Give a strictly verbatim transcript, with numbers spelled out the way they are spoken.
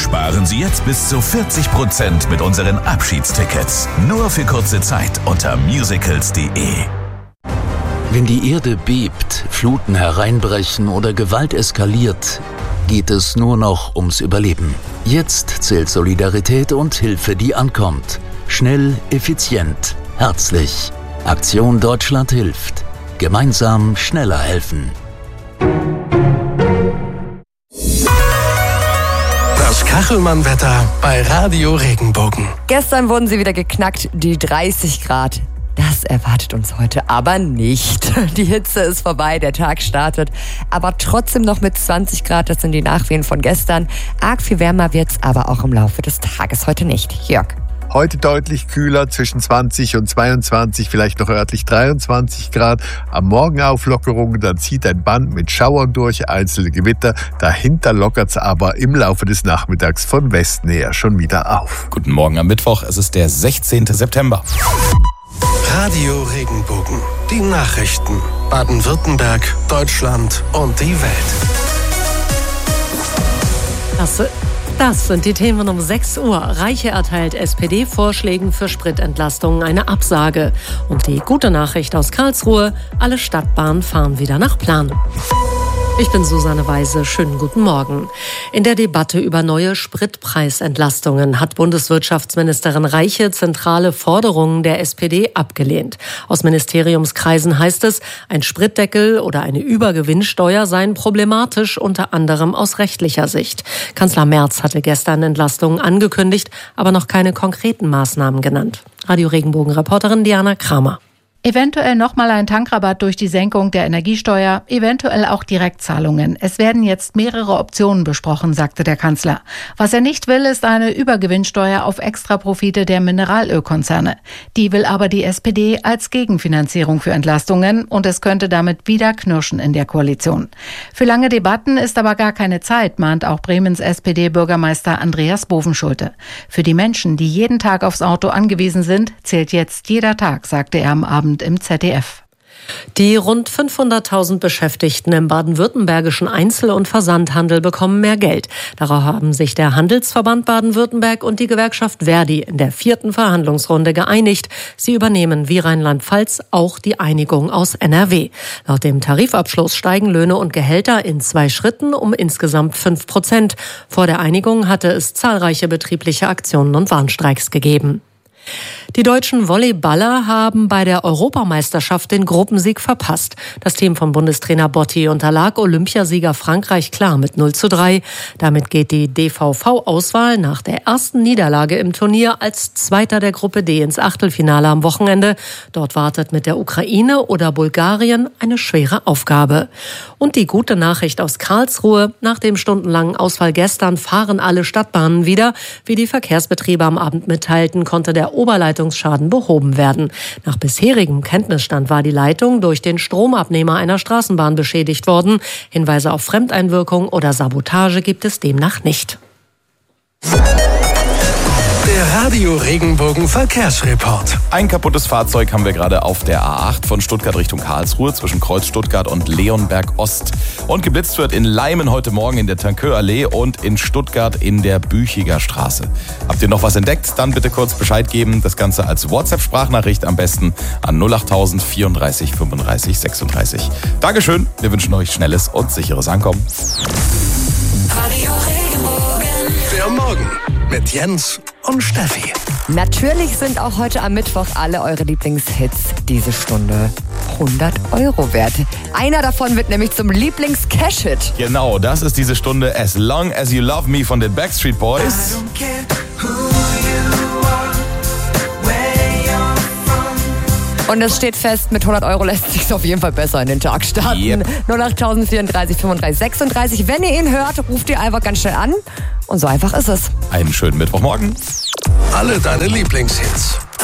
Sparen Sie jetzt bis zu vierzig Prozent mit unseren Abschiedstickets. Nur für kurze Zeit unter musicals punkt de. Wenn die Erde bebt, Fluten hereinbrechen oder Gewalt eskaliert, geht es nur noch ums Überleben. Jetzt zählt Solidarität und Hilfe, die ankommt. Schnell, effizient, herzlich. Aktion Deutschland hilft. Gemeinsam schneller helfen. Das Kachelmann-Wetter bei Radio Regenbogen. Gestern wurden sie wieder geknackt, die dreißig Grad. Das erwartet uns heute aber nicht. Die Hitze ist vorbei, der Tag startet. Aber trotzdem noch mit zwanzig Grad, das sind die Nachwehen von gestern. Arg viel wärmer wird's aber auch im Laufe des Tages heute nicht. Jörg. Heute deutlich kühler, zwischen zwanzig und zweiundzwanzig, vielleicht noch örtlich dreiundzwanzig Grad. Am Morgen Auflockerungen, dann zieht ein Band mit Schauern durch, einzelne Gewitter. Dahinter lockert's aber im Laufe des Nachmittags von Westen her schon wieder auf. Guten Morgen am Mittwoch, es ist der sechzehnten September. Radio Regenbogen. Die Nachrichten. Baden-Württemberg, Deutschland und die Welt. Das, das sind die Themen um sechs Uhr. Reiche erteilt S P D-Vorschlägen für Spritentlastung eine Absage. Und die gute Nachricht aus Karlsruhe, alle Stadtbahnen fahren wieder nach Plan. Ich bin Susanne Weise. Schönen guten Morgen. In der Debatte über neue Spritpreisentlastungen hat Bundeswirtschaftsministerin Reiche zentrale Forderungen der S P D abgelehnt. Aus Ministeriumskreisen heißt es, ein Spritdeckel oder eine Übergewinnsteuer seien problematisch, unter anderem aus rechtlicher Sicht. Kanzler Merz hatte gestern Entlastungen angekündigt, aber noch keine konkreten Maßnahmen genannt. Radio Regenbogen-Reporterin Diana Kramer. Eventuell nochmal ein Tankrabatt durch die Senkung der Energiesteuer, eventuell auch Direktzahlungen. Es werden jetzt mehrere Optionen besprochen, sagte der Kanzler. Was er nicht will, ist eine Übergewinnsteuer auf Extraprofite der Mineralölkonzerne. Die will aber die S P D als Gegenfinanzierung für Entlastungen und es könnte damit wieder knirschen in der Koalition. Für lange Debatten ist aber gar keine Zeit, mahnt auch Bremens S P D-Bürgermeister Andreas Bovenschulte. Für die Menschen, die jeden Tag aufs Auto angewiesen sind, zählt jetzt jeder Tag, sagte er am Abend im Z D F. Die rund fünfhunderttausend Beschäftigten im baden-württembergischen Einzel- und Versandhandel bekommen mehr Geld. Darauf haben sich der Handelsverband Baden-Württemberg und die Gewerkschaft Verdi in der vierten Verhandlungsrunde geeinigt. Sie übernehmen wie Rheinland-Pfalz auch die Einigung aus N R W. Laut dem Tarifabschluss steigen Löhne und Gehälter in zwei Schritten um insgesamt fünf Prozent. Vor der Einigung hatte es zahlreiche betriebliche Aktionen und Warnstreiks gegeben. Die deutschen Volleyballer haben bei der Europameisterschaft den Gruppensieg verpasst. Das Team von Bundestrainer Botti unterlag Olympiasieger Frankreich klar mit null zu drei. Damit geht die D V V-Auswahl nach der ersten Niederlage im Turnier als Zweiter der Gruppe D ins Achtelfinale am Wochenende. Dort wartet mit der Ukraine oder Bulgarien eine schwere Aufgabe. Und die gute Nachricht aus Karlsruhe: Nach dem stundenlangen Ausfall gestern fahren alle Stadtbahnen wieder. Wie die Verkehrsbetriebe am Abend mitteilten, konnte der Oberleitungsschaden behoben werden. Nach bisherigem Kenntnisstand war die Leitung durch den Stromabnehmer einer Straßenbahn beschädigt worden. Hinweise auf Fremdeinwirkung oder Sabotage gibt es demnach nicht. Der Radio Regenbogen Verkehrsreport. Ein kaputtes Fahrzeug haben wir gerade auf der A acht von Stuttgart Richtung Karlsruhe zwischen Kreuz Stuttgart und Leonberg Ost. Und geblitzt wird in Leimen heute Morgen in der Tanköallee und in Stuttgart in der Büchiger Straße. Habt ihr noch was entdeckt? Dann bitte kurz Bescheid geben. Das Ganze als WhatsApp-Sprachnachricht am besten an null acht null null vierunddreißig fünfunddreißig sechsunddreißig. Dankeschön, wir wünschen euch schnelles und sicheres Ankommen. Radio Regenbogen. Der Morgen mit Jens und Steffi. Natürlich sind auch heute am Mittwoch alle eure Lieblingshits diese Stunde hundert Euro wert. Einer davon wird nämlich zum Lieblings-Cash-Hit. Genau, das ist diese Stunde As Long As You Love Me von den Backstreet Boys. Und es steht fest, mit hundert Euro lässt sich auf jeden Fall besser in den Tag starten. Yep. null acht null null vierunddreißig fünfunddreißig sechsunddreißig. Wenn ihr ihn hört, ruft ihr einfach ganz schnell an. Und so einfach ist es. Einen schönen Mittwochmorgen. Alle deine Lieblingshits.